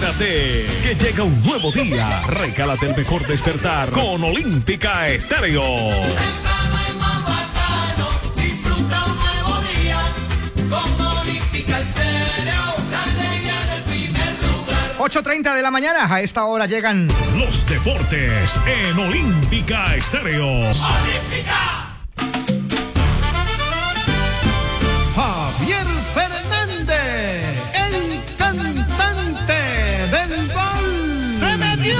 Prepárate, que llega un nuevo día. Regálate el mejor despertar con Olímpica Estéreo. Temprano en Mahuacano, disfruta un nuevo día con Olímpica Estéreo, la alegría del primer lugar. 8:30 de la mañana, a esta hora llegan Los deportes en Olímpica Estéreo. Olímpica. Javier Fernández, el cantante del gol. ¡Se metió!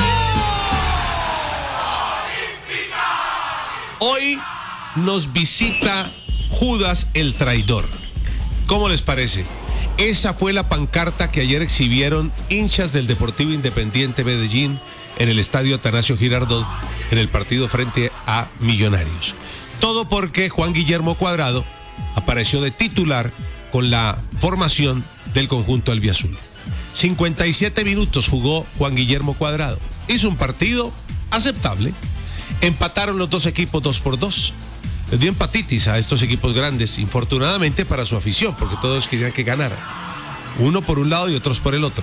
Hoy nos visita Judas el traidor. ¿Cómo les parece? Esa fue la pancarta que ayer exhibieron hinchas del Deportivo Independiente Medellín en el estadio Atanasio Girardot en el partido frente a Millonarios. Todo porque Juan Guillermo Cuadrado apareció de titular con la formación del conjunto albiazul. 57 minutos jugó Juan Guillermo Cuadrado. Hizo un partido aceptable. Empataron los dos equipos 2-2. Les dio empatitis a estos equipos grandes, infortunadamente para su afición, porque todos querían que ganara. Uno por un lado y otros por el otro.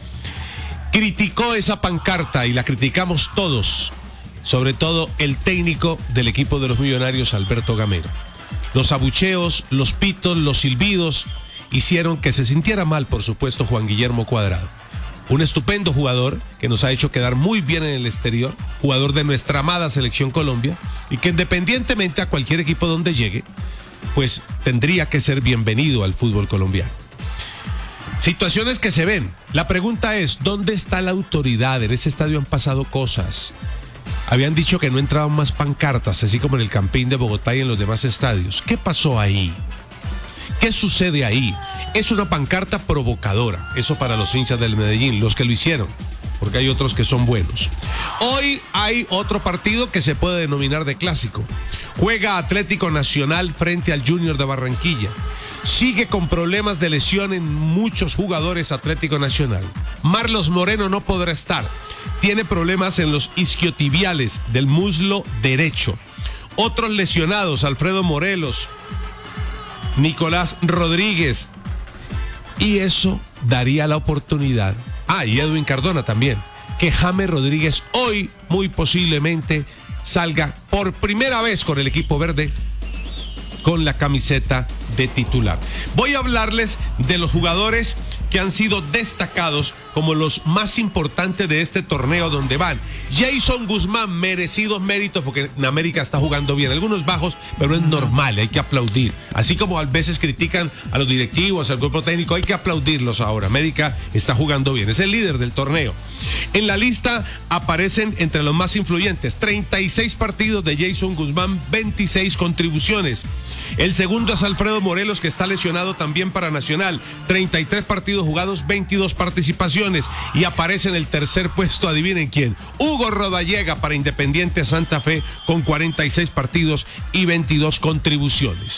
Criticó esa pancarta y la criticamos todos, sobre todo el técnico del equipo de los Millonarios, Alberto Gamero. Los abucheos, los pitos, los silbidos hicieron que se sintiera mal, por supuesto, Juan Guillermo Cuadrado. Un estupendo jugador que nos ha hecho quedar muy bien en el exterior, jugador de nuestra amada Selección Colombia, y que independientemente a cualquier equipo donde llegue, pues tendría que ser bienvenido al fútbol colombiano. Situaciones que se ven. La pregunta es, ¿dónde está la autoridad? En ese estadio han pasado cosas. Habían dicho que no entraban más pancartas, así como en el Campín de Bogotá y en los demás estadios. ¿Qué pasó ahí? ¿Qué sucede ahí? Es una pancarta provocadora, eso para los hinchas del Medellín, los que lo hicieron, porque hay otros que son buenos. Hoy hay otro partido que se puede denominar de clásico. Juega Atlético Nacional frente al Junior de Barranquilla. Sigue con problemas de lesión en muchos jugadores Atlético Nacional. Marlos Moreno no podrá estar. Tiene problemas en los isquiotibiales del muslo derecho. Otros lesionados, Alfredo Morelos, Nicolás Rodríguez. Y eso daría la oportunidad, y Edwin Cardona también, que James Rodríguez hoy muy posiblemente salga por primera vez con el equipo verde con la camiseta de titular. Voy a hablarles de los jugadores que han sido destacados como los más importantes de este torneo donde van. Jason Guzmán, merecidos méritos porque en América está jugando bien. Algunos bajos, pero es normal, hay que aplaudir. Así como a veces critican a los directivos, al cuerpo técnico, hay que aplaudirlos ahora. América está jugando bien, es el líder del torneo. En la lista aparecen entre los más influyentes, 36 partidos de Jason Guzmán, 26 contribuciones. El segundo es Alfredo Morelos, que está lesionado también para Nacional, 33 partidos jugados, 22 participaciones. Y aparece en el tercer puesto, adivinen quién, Hugo Rodallega para Independiente Santa Fe con 46 partidos y 22 contribuciones.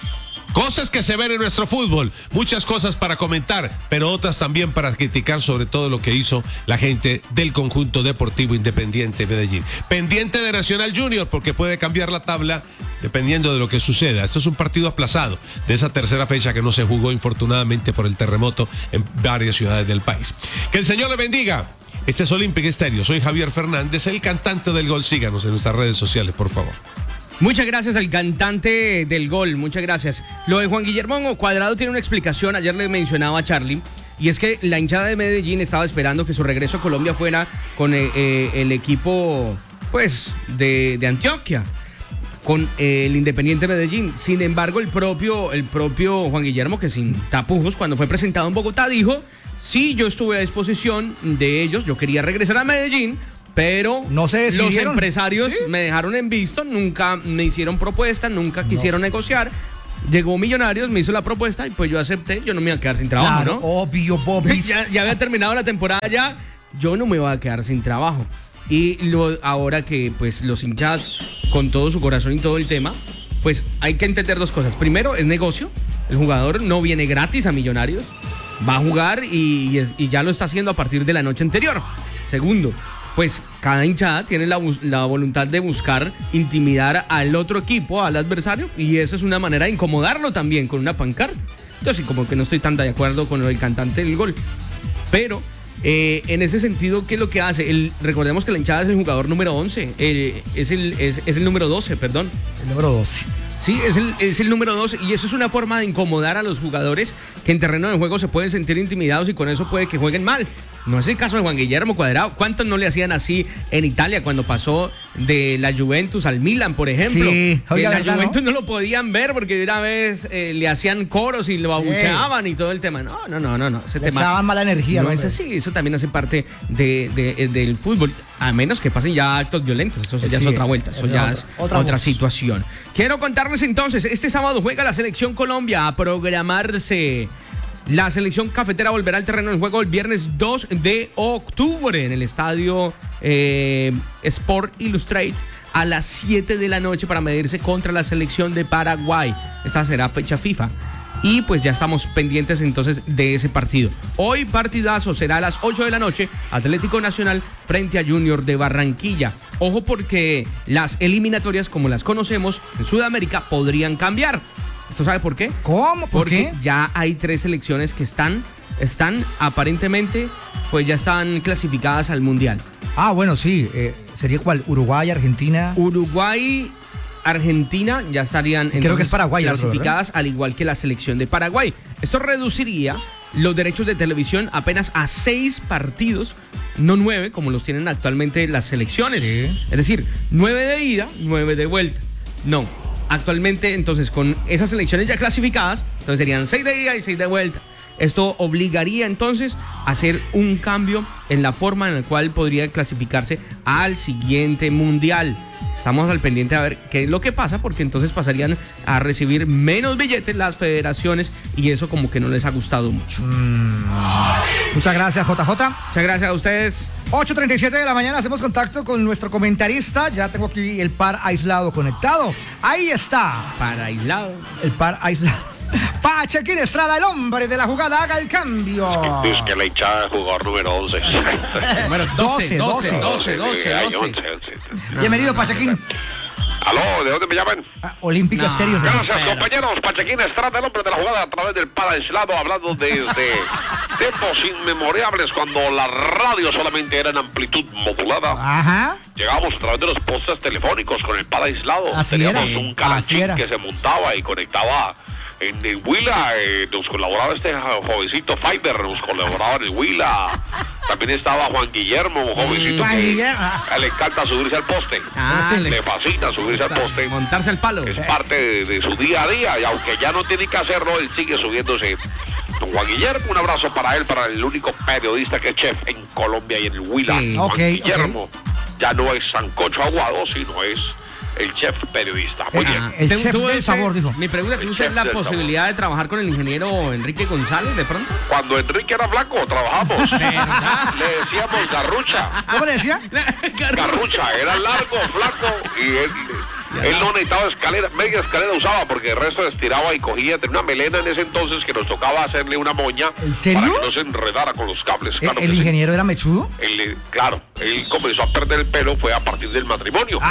Cosas que se ven en nuestro fútbol, muchas cosas para comentar, pero otras también para criticar, sobre todo lo que hizo la gente del conjunto deportivo Independiente Medellín. Pendiente de Nacional Junior, porque puede cambiar la tabla dependiendo de lo que suceda. Esto es un partido aplazado de esa tercera fecha que no se jugó, infortunadamente, por el terremoto en varias ciudades del país. Que el Señor le bendiga. Este es Olímpica Estéreo. Soy Javier Fernández, el cantante del gol. Síganos en nuestras redes sociales, por favor. Muchas gracias al cantante del gol, muchas gracias. Lo de Juan Guillermo Cuadrado tiene una explicación, ayer le mencionaba a Charlie, y es que la hinchada de Medellín estaba esperando que su regreso a Colombia fuera con el equipo, pues, de Antioquia, con el Independiente Medellín. Sin embargo, el propio Juan Guillermo, que sin tapujos, cuando fue presentado en Bogotá, dijo, sí, yo estuve a disposición de ellos, yo quería regresar a Medellín, pero no se decidieron. Los empresarios ¿Sí? me dejaron en visto, nunca me hicieron propuesta, nunca quisieron negociar. Llegó Millonarios, me hizo la propuesta y pues yo acepté. Yo no me iba a quedar sin trabajo, claro, ¿no? Obvio, Bobby. ya había terminado la temporada ya, yo no me iba a quedar sin trabajo. Y ahora que pues los hinchas con todo su corazón y todo el tema, pues hay que entender dos cosas. Primero, es negocio. El jugador no viene gratis a Millonarios, va a jugar y ya lo está haciendo a partir de la noche anterior. Segundo, pues cada hinchada tiene la voluntad de buscar intimidar al otro equipo, al adversario, y esa es una manera de incomodarlo también con una pancarta. Entonces, como que no estoy tan de acuerdo con el cantante del gol. Pero En ese sentido, ¿qué es lo que hace? Recordemos que la hinchada es el jugador número 11, es el número 12, perdón. El número 12. Sí, es el número 2 y eso es una forma de incomodar a los jugadores que en terreno de juego se pueden sentir intimidados y con eso puede que jueguen mal. No es el caso de Juan Guillermo Cuadrado. ¿Cuántos no le hacían así en Italia cuando pasó de la Juventus al Milan, por ejemplo? Sí, oiga, la ¿verdad, Juventus no lo podían ver porque de una vez le hacían coros y lo abucheaban y todo el tema. No. Ese Le tema echaban mala energía. no al es hombre. así. Eso también hace parte del fútbol. A menos que pasen ya actos violentos. Eso ya Sí, es otra vuelta. Eso eso ya es es otra otra voz. situación. Quiero contarles entonces, este sábado juega la Selección Colombia a programarse. La selección cafetera volverá al terreno de juego el viernes 2 de octubre en el estadio Sport Illustrate a las 7 de la noche para medirse contra la selección de Paraguay. Esa será fecha FIFA. Y pues ya estamos pendientes entonces de ese partido. Hoy partidazo será a las 8 de la noche, Atlético Nacional frente a Junior de Barranquilla. Ojo porque las eliminatorias como las conocemos en Sudamérica podrían cambiar. ¿Esto sabe por qué? ¿Cómo? ¿Por Porque qué? ya hay 3 selecciones que están aparentemente, pues ya están clasificadas al Mundial. Ah, bueno, sí. ¿Sería cuál? Uruguay, Argentina. Uruguay, Argentina ya estarían Creo que es Paraguay, el otro, clasificadas al igual que la selección de Paraguay. Esto reduciría los derechos de televisión apenas a 6 partidos, no 9 como los tienen actualmente las selecciones. Sí. Es decir, 9 de ida, 9 de vuelta. No, actualmente entonces con esas selecciones ya clasificadas, entonces serían 6 de ida y 6 de vuelta. Esto obligaría entonces a hacer un cambio en la forma en la cual podría clasificarse al siguiente mundial. Estamos al pendiente a ver qué es lo que pasa, porque entonces pasarían a recibir menos billetes las federaciones y eso como que no les ha gustado mucho. Muchas gracias, JJ. Muchas gracias a ustedes. 8:37 de la mañana, hacemos contacto con nuestro comentarista. Ya tengo aquí el par aislado conectado. Ahí está, Para aislado. el par aislado. Pachequín Estrada, el hombre de la jugada, haga el cambio. Es que la hinchada es jugador número 11. Bueno, 12. 12. Bienvenido, Pachequín. Aló, ¿de dónde me llaman? Olímpico No, Estéreo. Gracias, pero- compañeros. Pachequín Estrada, el hombre de la jugada, a través del par aislado, hablando desde tiempos inmemorables cuando la radio solamente era en amplitud modulada. Ajá. Llegábamos a través de los postes telefónicos con el par aislado. Así Teníamos era, un así calanchín era. que se montaba y conectaba en el Huila. Nos colaboraba este jovencito Fiber, nos colaboraba en el Huila. También estaba Juan Guillermo, un jovencito Juan que Guillermo. le encanta subirse al poste. Ah, Le fascina subirse al poste. montarse al palo. Es parte de su día a día y aunque ya no tiene que hacerlo, él sigue subiéndose. Don Juan Guillermo, un abrazo para él, para el único periodista que es chef en Colombia y en el Huila. Sí. Juan Ok, Guillermo ya no es sancocho aguado, sino es el chef periodista. Muy bien. El chef ¿Tuvo del sabor, dijo. Mi pregunta, ¿tuvo El usted chef la del sabor. posibilidad de trabajar con el ingeniero Enrique González de pronto? Cuando Enrique era blanco, trabajamos. Le decíamos garrucha. ¿Cómo le decía? Garrucha, era largo, flaco y él no necesitaba escalera, media escalera usaba porque el resto estiraba y cogía, tenía una melena en ese entonces que nos tocaba hacerle una moña. ¿En serio? Para que no se enredara con los cables. Claro ¿El que sí. ingeniero era mechudo? Claro, él comenzó a perder el pelo fue a partir del matrimonio.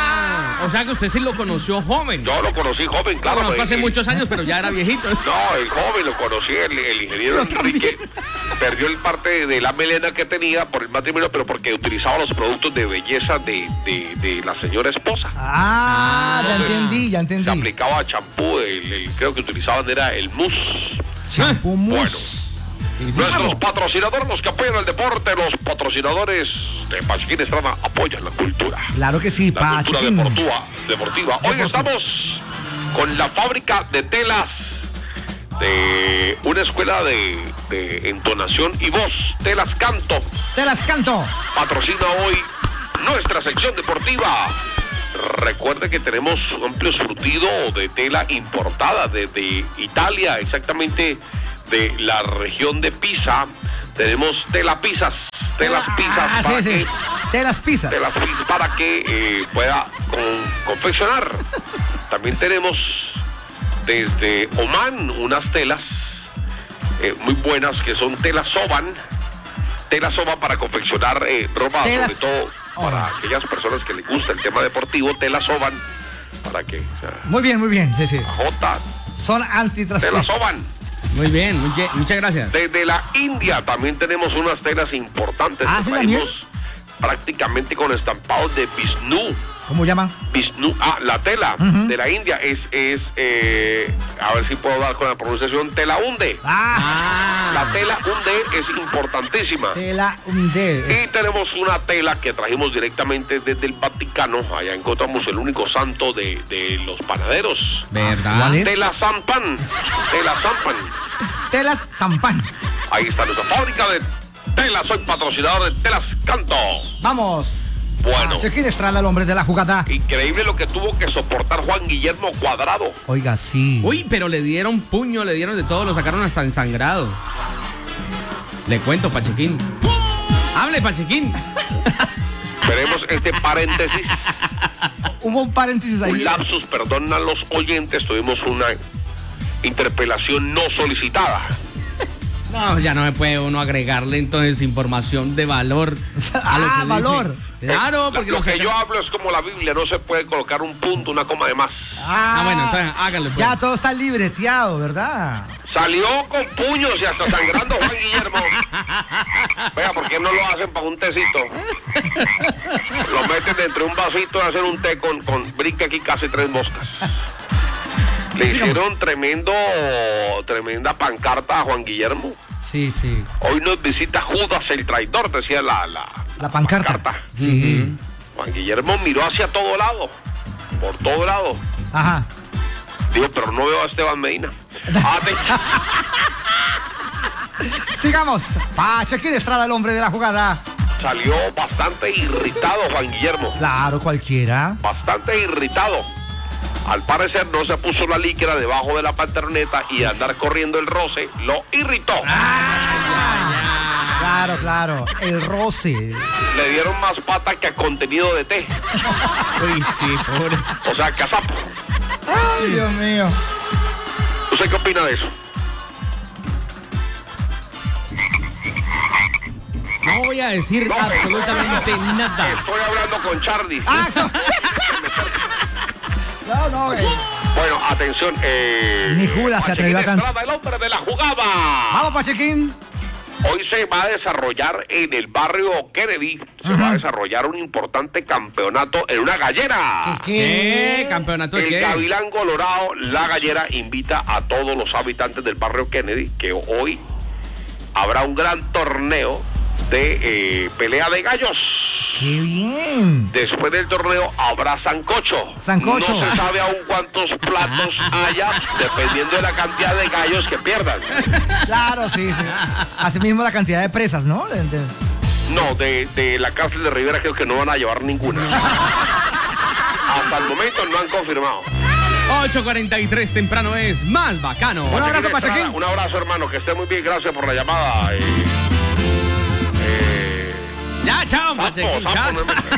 O sea que usted sí lo conoció joven. Yo lo conocí joven, Lo claro. conozco hace el- muchos años, pero ya era viejito. No, el joven lo conocí, el ingeniero Yo Enrique perdió el parte de la melena que tenía por el matrimonio, pero porque utilizaba los productos de belleza de la señora esposa. Ah, ya entendí, ya Se entendí. aplicaba champú, creo que utilizaban era el mousse. Champú mousse. Nuestros patrocinadores, los que apoyan el deporte, los patrocinadores de Pachequín Estrada apoyan la cultura. Claro que sí, La cultura Pachequín. deportiva. Hoy estamos con la fábrica de telas de una escuela de entonación y voz, Telas Canto. Te las canto. Patrocina hoy nuestra sección deportiva. Recuerde que tenemos un amplio surtido de tela importada desde Italia, exactamente de la región de Pisa. Tenemos telas pisas Ah, para sí, que sí. Te las pisas. para que pueda confeccionar. También tenemos desde Oman unas telas muy buenas que son telas Soban. Telas Soban para confeccionar ropa, Telas- sobre todo para aquellas personas que les gusta el tema deportivo. Telas Soban para que, o sea, Muy bien, sí, sí. J, Son telas antitranspirantes. Soban. Muy bien, muchas gracias. Desde la India también tenemos unas telas importantes. Ah, que ¿sí, traemos Daniel? prácticamente con estampados de Vishnu. ¿Cómo llaman? Vishnu, la tela de la India es a ver si puedo dar con la pronunciación, tela unde. La tela unde es importantísima. Tela unde. Y tenemos una tela que trajimos directamente desde el Vaticano. Allá encontramos el único santo de los panaderos. ¿Verdad? ¿Cuál es? Tela Sampan. Tela Sampan. Telas Zampan. Ahí está nuestra fábrica de telas. Soy patrocinador de Telas Canto. Vamos. Bueno, Chequín Estrada, el hombre de la jugada. increíble lo que tuvo que soportar Juan Guillermo Cuadrado. Oiga, sí. Uy, pero le dieron puño, le dieron de todo, lo sacaron hasta ensangrado. Le cuento, Pachequín. Hable, Pachequín. Veremos este paréntesis. Hubo un paréntesis ahí. Un lapsus, perdón a los oyentes, tuvimos una interpelación no solicitada. No, ya no me puede uno agregarle entonces información de valor a lo que dice. valor. Claro, porque lo que sacan- yo hablo es como la Biblia, no se puede colocar un punto, una coma de más. Bueno, entonces háganlo. Pues. Ya todo está libreteado, ¿verdad? Salió con puños y hasta sangrando Juan Guillermo. Vea, ¿por qué no lo hacen para un tecito? Lo meten dentro de un vasito y hacen un té con brinca aquí casi 3 moscas. Le hicieron tremenda pancarta a Juan Guillermo. Sí, sí. Hoy nos visita Judas el traidor, decía la pancarta. Sí. Juan Guillermo miró hacia todo lado, por todo lado. Ajá. Digo, pero no veo a Esteban Medina. Sigamos. Chequín Estrada, el hombre de la jugada. Salió bastante irritado Juan Guillermo. Claro, cualquiera. Bastante irritado. Al parecer no se puso la líquera debajo de la panterneta y andar corriendo el roce lo irritó. Claro. El roce. Le dieron más pata que a contenido de té. Uy, sí, pobre. O sea, que a sapo. Ay, Dios mío. ¿Usted qué opina de eso? No voy a decir No, absolutamente nada. Estoy hablando con Charlie. No. Bueno, atención. Ni Judas se atrevió a tanto. Estrada, el hombre de la jugada. Vamos, Pachequín. Hoy se va a desarrollar en el barrio Kennedy, se va a desarrollar un importante campeonato en una gallera. ¿Qué? ¿Campeonato de El qué? Gavilán Colorado, la gallera, invita a todos los habitantes del barrio Kennedy que hoy habrá un gran torneo de pelea de gallos. ¡Qué bien! Después del torneo habrá sancocho. Sancocho. No se sabe aún cuántos platos haya, dependiendo de la cantidad de gallos que pierdan. Claro, sí. Asimismo la cantidad de presas, ¿no? No, de la cárcel de Rivera creo que no van a llevar ninguna. Hasta el momento no han confirmado. 8:43 temprano es más bacano. Un abrazo, Estrada, Pachequín. un abrazo, hermano, que esté muy bien. Gracias por la llamada. Ya, chao, Sapo, Pachequín. sapo, Chao, no me- chao.